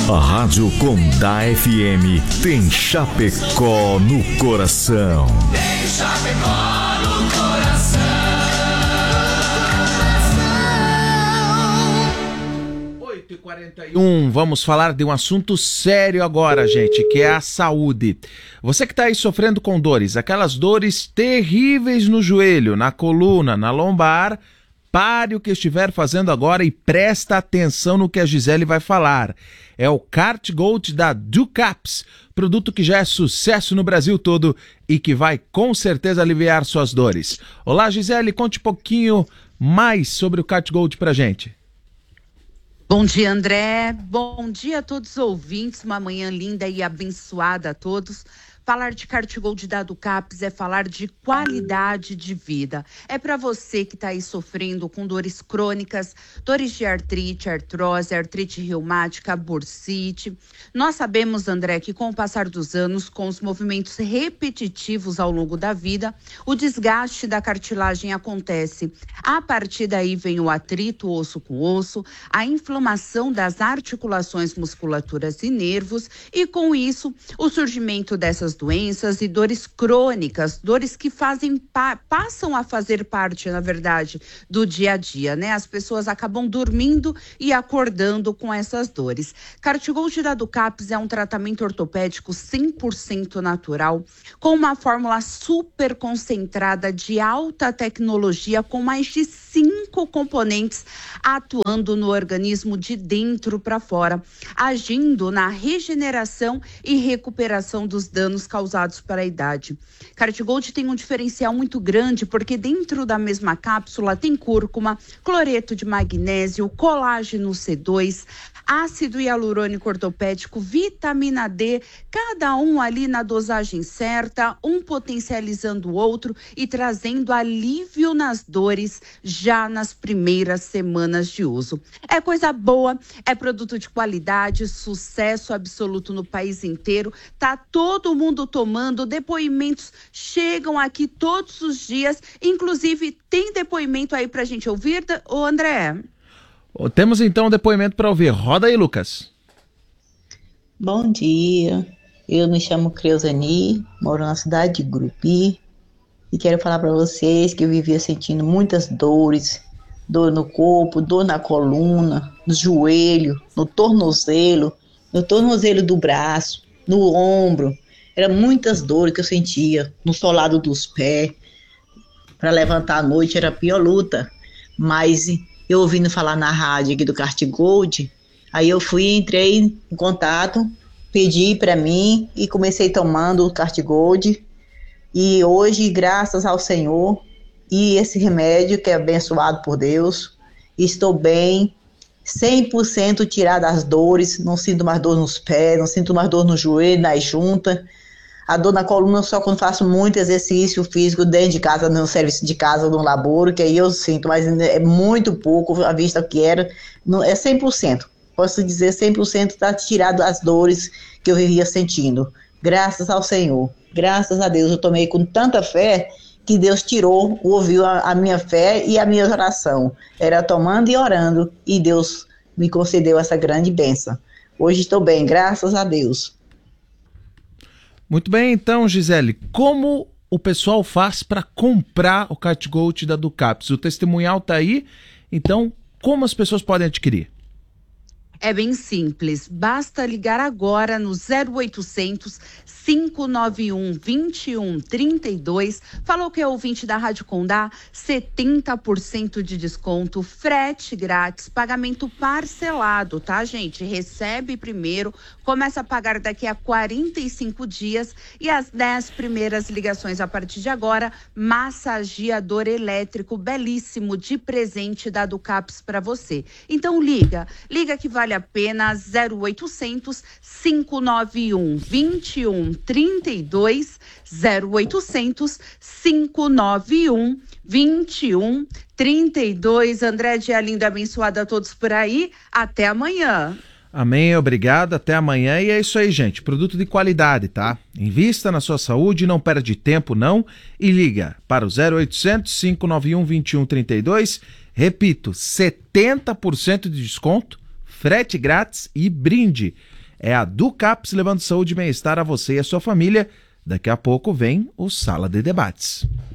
A Rádio Condá FM tem Chapecó no coração. Tem Chapecó no coração. 8h41, vamos falar de um assunto sério agora, gente, que é a saúde. Você que está aí sofrendo com dores, aquelas dores terríveis no joelho, na coluna, na lombar, pare o que estiver fazendo agora e presta atenção no que a Gisele vai falar. É o CartGold da Ducaps, produto que já é sucesso no Brasil todo e que vai com certeza aliviar suas dores. Olá, Gisele, conte um pouquinho mais sobre o CartGold pra gente. Bom dia, André. Bom dia a todos os ouvintes. Uma manhã linda e abençoada a todos. Falar de CartGold da Ducaps é falar de qualidade de vida. É para você que está aí sofrendo com dores crônicas, dores de artrite, artrose, artrite reumática, bursite. Nós sabemos, André, que com o passar dos anos, com os movimentos repetitivos ao longo da vida, o desgaste da cartilagem acontece. A partir daí vem o atrito osso com osso, a inflamação das articulações, musculaturas e nervos e, com isso, o surgimento dessas doenças e dores crônicas, dores que passam a fazer parte, na verdade, do dia a dia, né? As pessoas acabam dormindo e acordando com essas dores. CartGold da Ducaps é um tratamento ortopédico 100% natural, com uma fórmula super concentrada de alta tecnologia, com mais de 5 componentes atuando no organismo de dentro para fora, agindo na regeneração e recuperação dos danos causados pela idade. CartGold tem um diferencial muito grande porque dentro da mesma cápsula tem cúrcuma, cloreto de magnésio, colágeno C2, ácido hialurônico ortopédico, vitamina D, cada um ali na dosagem certa, um potencializando o outro e trazendo alívio nas dores já nas primeiras semanas de uso. É coisa boa, é produto de qualidade, sucesso absoluto no país inteiro, tá todo mundo tomando, depoimentos chegam aqui todos os dias, inclusive tem depoimento aí pra gente ouvir, ô André? Temos então um depoimento para ouvir. Roda aí, Lucas. Bom dia, eu me chamo Creusani, moro na cidade de Gurupi e quero falar para vocês que eu vivia sentindo muitas dores, dor no corpo, dor na coluna, no joelho, no tornozelo do braço, no ombro. Eram muitas dores que eu sentia no solado dos pés. Para levantar à noite era a pior luta, mas eu ouvindo falar na rádio aqui do CartGold, aí eu entrei em contato, pedi para mim e comecei tomando o CartGold. E hoje, graças ao Senhor e esse remédio que é abençoado por Deus, estou bem, 100% tirada das dores, não sinto mais dor nos pés, não sinto mais dor no joelho, nas juntas. A dor na coluna só quando faço muito exercício físico dentro de casa, no serviço de casa, no laboro, que aí eu sinto, mas é muito pouco, a vista que era, é 100%. Posso dizer 100% está tirado as dores que eu vivia sentindo. Graças ao Senhor, graças a Deus, eu tomei com tanta fé que Deus ouviu a minha fé e a minha oração. Era tomando e orando e Deus me concedeu essa grande bênção. Hoje estou bem, graças a Deus. Muito bem, então, Gisele, como o pessoal faz para comprar o CartGold da Ducaps? O testemunhal está aí, então como as pessoas podem adquirir? É bem simples, basta ligar agora no 0800 591 2132. Falou que é ouvinte da Rádio Condá, 70% de desconto, frete grátis, pagamento parcelado, tá, gente? Recebe primeiro, começa a pagar daqui a 45 dias e as 10 primeiras ligações a partir de agora, massageador elétrico belíssimo de presente da Ducaps para você. Então liga que vale a pena, 0800 591 2132, 0800 591 2132. André, dia lindo, abençoado a todos por aí. Até amanhã. Amém, obrigado, até amanhã. E é isso aí, gente, produto de qualidade, tá? Invista na sua saúde, não perde tempo não e liga para o 0800 591 2132. Repito, 70% de desconto, frete grátis e brinde. É a Ducaps levando saúde e bem-estar a você e a sua família. Daqui a pouco vem o Sala de Debates.